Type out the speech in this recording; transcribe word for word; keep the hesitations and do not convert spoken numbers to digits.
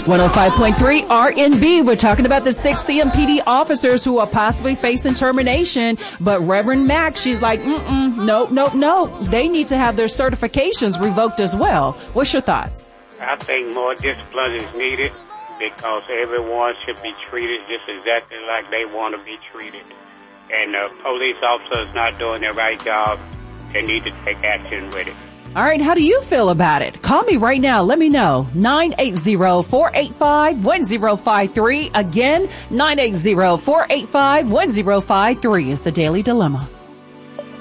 one oh five point three R N B. We're talking about the six C M P D officers who are possibly facing termination. But Reverend Mack, she's like, mm-mm, no, no, no. They need to have their certifications revoked as well. What's your thoughts? I think more discipline is needed because everyone should be treated just exactly like they want to be treated. And the police officer is not doing their right job. They need to take action with it. All right, how do you feel about it? Call me right now. Let me know. nine eight zero, four eight five, one zero five three. Again, nine eight zero, four eight five, one zero five three is the Daily Dilemma.